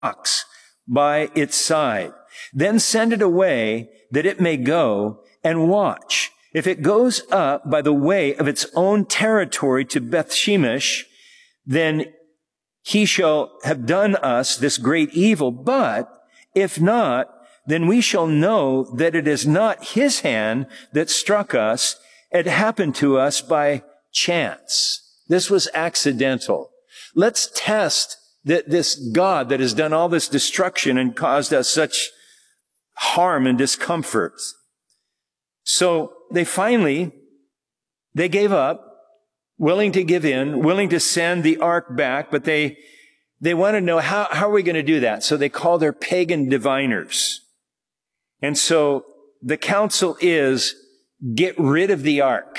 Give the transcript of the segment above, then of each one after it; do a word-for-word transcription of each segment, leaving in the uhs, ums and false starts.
ox by its side. Then send it away that it may go, and watch. If it goes up by the way of its own territory to Bethshemesh, then he shall have done us this great evil. But if not, then we shall know that it is not his hand that struck us. It happened to us by chance. This was accidental. Let's test that this God that has done all this destruction and caused us such harm and discomfort. So they finally, they gave up, willing to give in, willing to send the ark back, but they, they want to know how, how are we going to do that? So they call their pagan diviners. And so the counsel is, get rid of the ark.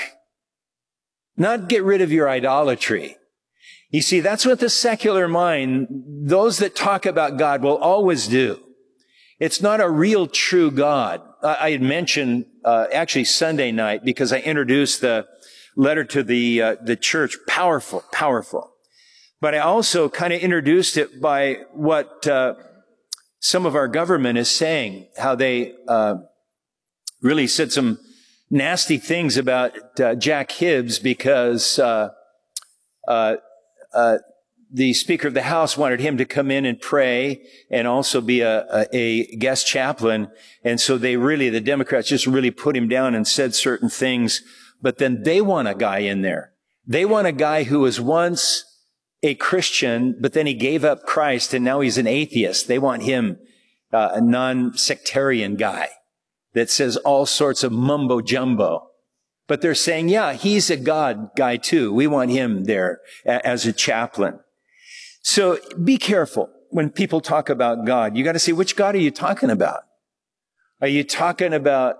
Not get rid of your idolatry. You see, that's what the secular mind, those that talk about God, will always do. It's not a real, true God. I had mentioned, uh, actually Sunday night, because I introduced the letter to the, uh, the church. Powerful, powerful. But I also kind of introduced it by what, uh, some of our government is saying, how they, uh, really said some nasty things about, uh, Jack Hibbs because, uh, uh, uh, the Speaker of the House wanted him to come in and pray and also be a, a, a guest chaplain. And so they really, the Democrats just really put him down and said certain things. But then they want a guy in there. They want a guy who was once a Christian, but then he gave up Christ and now he's an atheist. They want him, uh, a non-sectarian guy that says all sorts of mumbo jumbo. But they're saying, yeah, he's a God guy too. We want him there as a chaplain. So be careful when people talk about God. You got to say, which God are you talking about? Are you talking about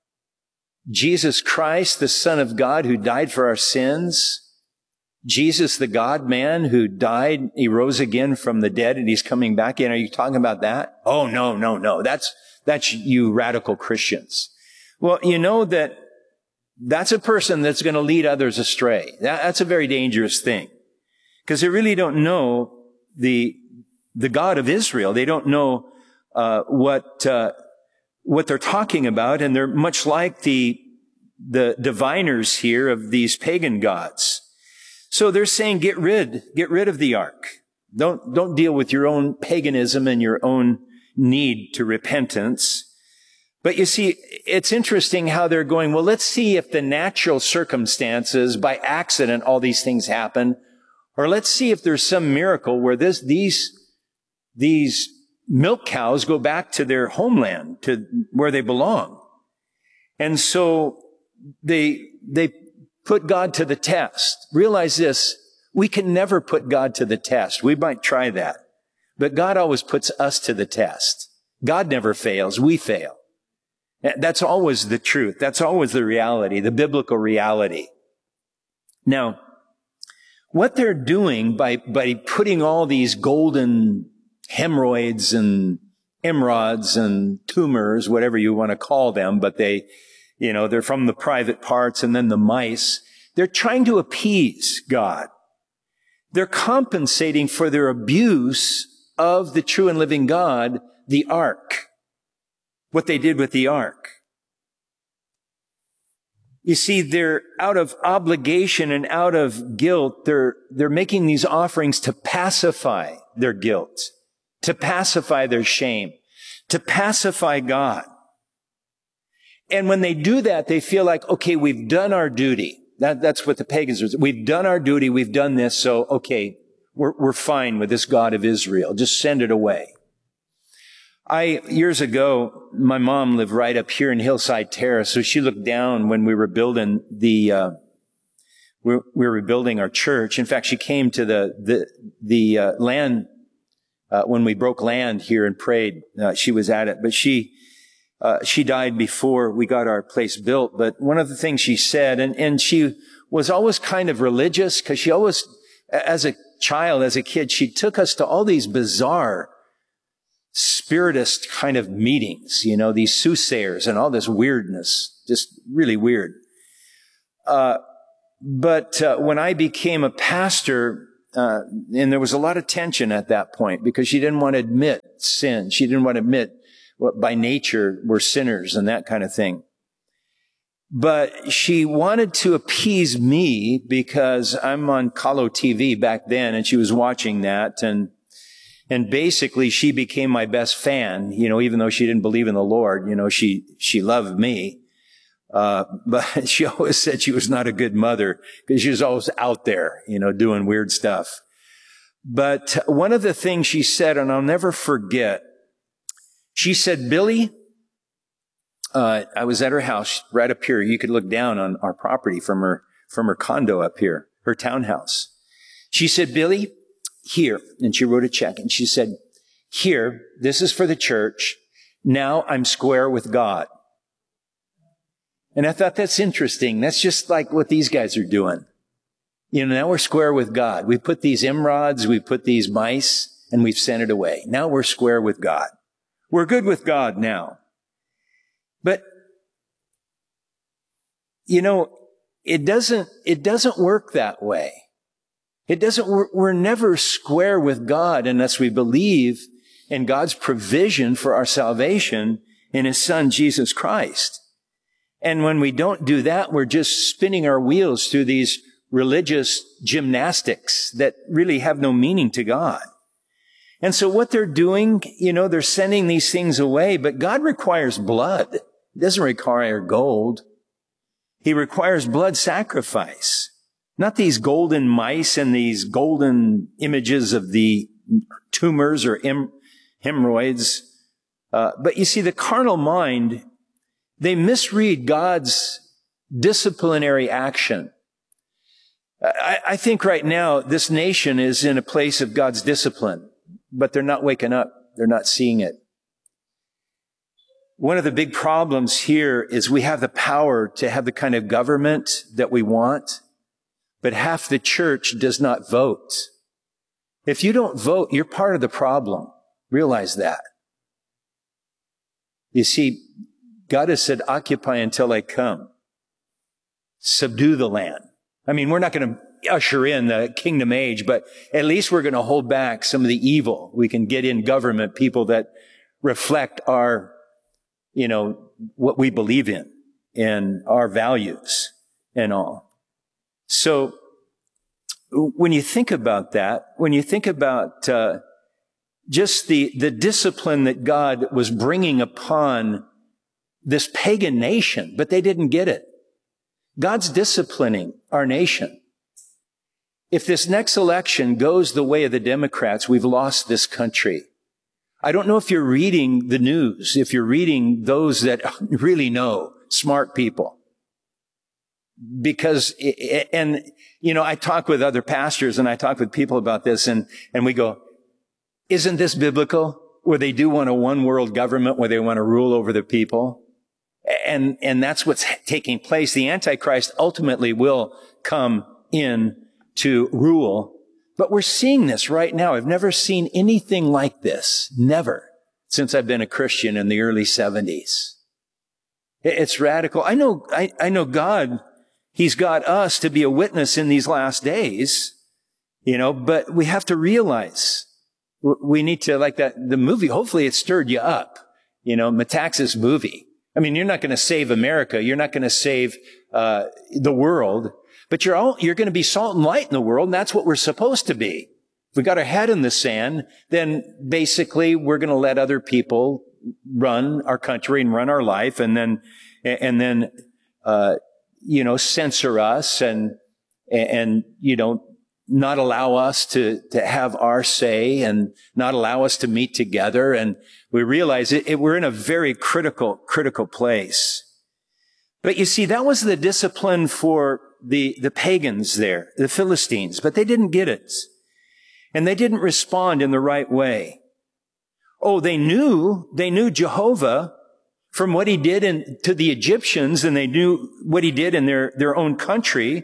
Jesus Christ, the Son of God, who died for our sins? Jesus, the God-man who died, he rose again from the dead and he's coming back in. Are you talking about that? Oh, no, no, no. That's, that's you radical Christians. Well, you know that that's a person that's going to lead others astray. That, that's a very dangerous thing. Because they really don't know the, the God of Israel. They don't know, uh, what, uh, what they're talking about. And they're much like the, the diviners here of these pagan gods. So they're saying, get rid, get rid of the ark. Don't, don't deal with your own paganism and your own need to repentance. But you see, it's interesting how they're going, well, let's see if the natural circumstances, by accident, all these things happen. Or let's see if there's some miracle where this, these, these milk cows go back to their homeland, to where they belong. And so they, they put God to the test. Realize this, we can never put God to the test. We might try that. But God always puts us to the test. God never fails. We fail. That's always the truth. That's always the reality, the biblical reality. Now, what they're doing by, by putting all these golden hemorrhoids and emerods and tumors, whatever you want to call them, but they, you know, they're from the private parts and then the mice, they're trying to appease God. They're compensating for their abuse of the true and living God, the ark. What they did with the ark. You see, they're out of obligation and out of guilt. They're, they're making these offerings to pacify their guilt, to pacify their shame, to pacify God. And when they do that, they feel like, okay, we've done our duty. That, that's what the pagans are. We've done our duty. We've done this. So, okay, we're, we're fine with this God of Israel. Just send it away. I, years ago, my mom lived right up here in Hillside Terrace, so she looked down when we were building the, uh, we, we were building our church. In fact, she came to the, the, the, uh, land, uh, when we broke land here and prayed. Uh, she was at it, but she, uh, she died before we got our place built. But one of the things she said, and, and she was always kind of religious, because she always, as a child, as a kid, she took us to all these bizarre spiritist kind of meetings, you know, these soothsayers and all this weirdness, just really weird. Uh, but uh, when I became a pastor, uh, and there was a lot of tension at that point because she didn't want to admit sin. She didn't want to admit what by nature we're sinners and that kind of thing. But she wanted to appease me because I'm on Calo T V back then, and she was watching that, and and basically she became my best fan. You know, even though she didn't believe in the Lord, you know, she she loved me. Uh, but she always said she was not a good mother because she was always out there, you know, doing weird stuff. But one of the things she said, and I'll never forget, she said, Billy. Uh, I was at her house right up here. You could look down on our property from her, from her condo up here, her townhouse. She said, Billy, here, and she wrote a check, and she said, here, this is for the church. Now I'm square with God. And I thought that's interesting. That's just like what these guys are doing. You know, now we're square with God. We put these emerods, we put these mice, and we've sent it away. Now we're square with God. We're good with God now. But, you know, it doesn't, it doesn't work that way. It doesn't, we're, we're never square with God unless we believe in God's provision for our salvation in His Son, Jesus Christ. And when we don't do that, we're just spinning our wheels through these religious gymnastics that really have no meaning to God. And so what they're doing, you know, they're sending these things away, but God requires blood. He doesn't require gold. He requires blood sacrifice. Not these golden mice and these golden images of the tumors or hem- hemorrhoids. Uh, but you see, the carnal mind, they misread God's disciplinary action. I, I think right now this nation is in a place of God's discipline, but they're not waking up. They're not seeing it. One of the big problems here is we have the power to have the kind of government that we want, but half the church does not vote. If you don't vote, you're part of the problem. Realize that. You see, God has said, occupy until I come. Subdue the land. I mean, we're not going to usher in the kingdom age, but at least we're going to hold back some of the evil. We can get in government people that reflect our, you know, what we believe in and our values and all. So when you think about that, when you think about uh, just the, the discipline that God was bringing upon this pagan nation, but they didn't get it. God's disciplining our nation. If this next election goes the way of the Democrats, we've lost this country. I don't know if you're reading the news, if you're reading those that really know, smart people. Because, and, you know, I talk with other pastors and I talk with people about this and, and we go, isn't this biblical? Where they do want a one world government where they want to rule over the people? And, and that's what's taking place. The Antichrist ultimately will come in to rule. But we're seeing this right now. I've never seen anything like this. Never. Since I've been a Christian in the early seventies. It's radical. I know, I, I know God, He's got us to be a witness in these last days, you know, but we have to realize we need to, like that, the movie, hopefully it stirred you up, you know, Metaxas movie. I mean, you're not going to save America. You're not going to save, uh, the world, but you're all, you're going to be salt and light in the world. And that's what we're supposed to be. If we got our head in the sand, then basically we're going to let other people run our country and run our life. And then, and then, uh, you know, censor us and, and, you know, not allow us to, to have our say and not allow us to meet together. And we realize it, it, we're in a very critical, critical place. But you see, that was the discipline for the, the pagans there, the Philistines, but they didn't get it. And they didn't respond in the right way. Oh, they knew, they knew Jehovah from what He did in, to the Egyptians, and they knew what He did in their, their own country.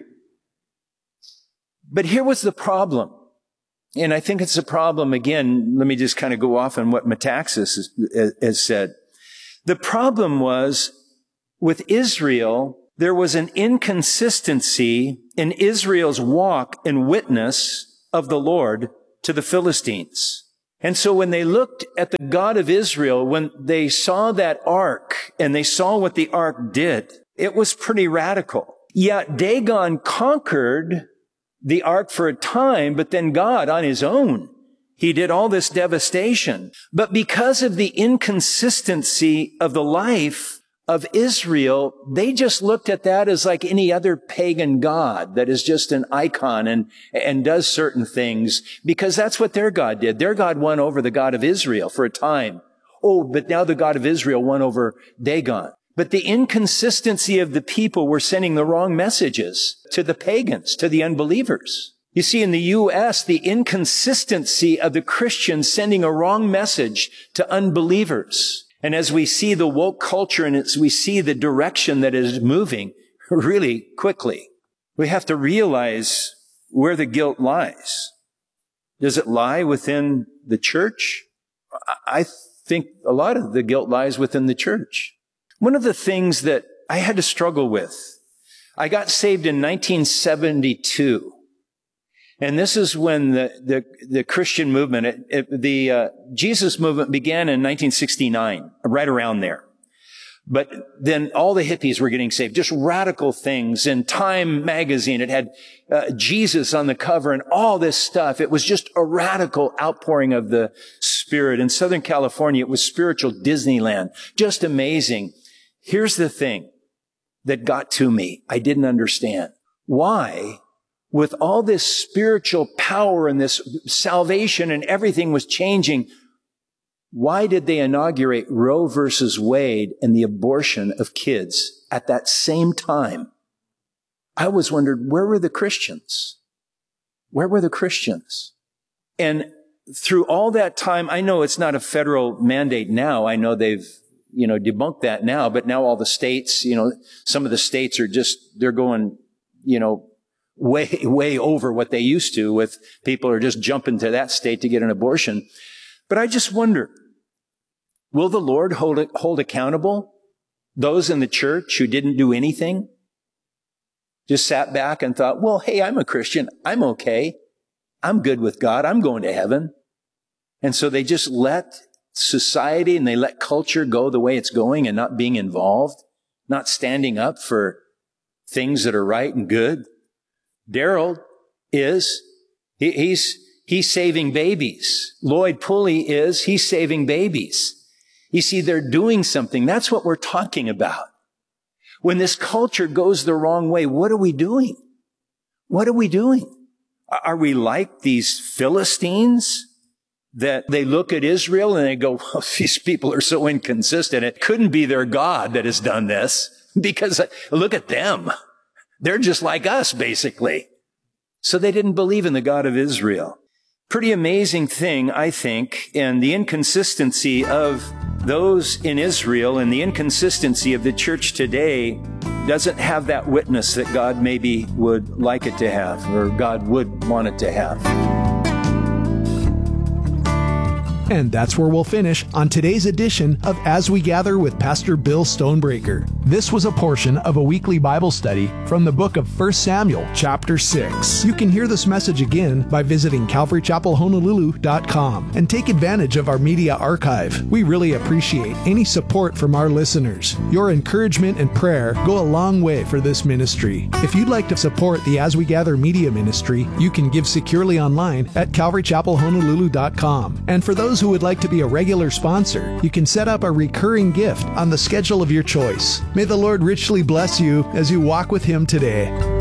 But here was the problem. And I think it's a problem, again, let me just kind of go off on what Metaxas has, has said. The problem was, with Israel, there was an inconsistency in Israel's walk and witness of the Lord to the Philistines. And so when they looked at the God of Israel, when they saw that ark and they saw what the ark did, it was pretty radical. Yet Dagon conquered the ark for a time, but then God on his own, he did all this devastation. But because of the inconsistency of the life of Israel, they just looked at that as like any other pagan god that is just an icon and, and does certain things, because that's what their God did. Their God won over the God of Israel for a time. Oh, but now the God of Israel won over Dagon. But the inconsistency of the people were sending the wrong messages to the pagans, to the unbelievers. You see, in the U S, the inconsistency of the Christians sending a wrong message to unbelievers. And as we see the woke culture and as we see the direction that is moving really quickly, we have to realize where the guilt lies. Does it lie within the church? I think a lot of the guilt lies within the church. One of the things that I had to struggle with, I got saved in nineteen seventy-two. And this is when the, the, the Christian movement, it, it, the uh, Jesus movement began in nineteen sixty-nine, right around there. But then all the hippies were getting saved, just radical things. In Time magazine, it had uh, Jesus on the cover and all this stuff. It was just a radical outpouring of the Spirit. In Southern California, it was spiritual Disneyland. Just amazing. Here's the thing that got to me. I didn't understand. Why, with all this spiritual power and this salvation and everything was changing, why did they inaugurate Roe versus Wade and the abortion of kids at that same time? I always wondered, where were the Christians? Where were the Christians? And through all that time, I know it's not a federal mandate now. I know they've, you know, debunked that now, but now all the states, you know, some of the states are just, they're going, you know, way, way over what they used to, with people are just jumping to that state to get an abortion. But I just wonder, will the Lord hold, hold accountable those in the church who didn't do anything? Just sat back and thought, well, hey, I'm a Christian. I'm okay. I'm good with God. I'm going to heaven. And so they just let society and they let culture go the way it's going and not being involved, not standing up for things that are right and good. Daryl is, he, he's, he's saving babies. Lloyd Pulley is, he's saving babies. You see, they're doing something. That's what we're talking about. When this culture goes the wrong way, what are we doing? What are we doing? Are we like these Philistines that they look at Israel and they go, well, these people are so inconsistent. It couldn't be their God that has done this, because look at them. They're just like us, basically. So they didn't believe in the God of Israel. Pretty amazing thing, I think, and the inconsistency of those in Israel and the inconsistency of the church today doesn't have that witness that God maybe would like it to have, or God would want it to have. And that's where we'll finish on today's edition of As We Gather with Pastor Bill Stonebreaker. This was a portion of a weekly Bible study from the book of First Samuel, chapter six. You can hear this message again by visiting calvary chapel honolulu dot com and take advantage of our media archive. We really appreciate any support from our listeners. Your encouragement and prayer go a long way for this ministry. If you'd like to support the As We Gather media ministry, you can give securely online at calvary chapel honolulu dot com. And for those who would like to be a regular sponsor, you can set up a recurring gift on the schedule of your choice. May the Lord richly bless you as you walk with Him today.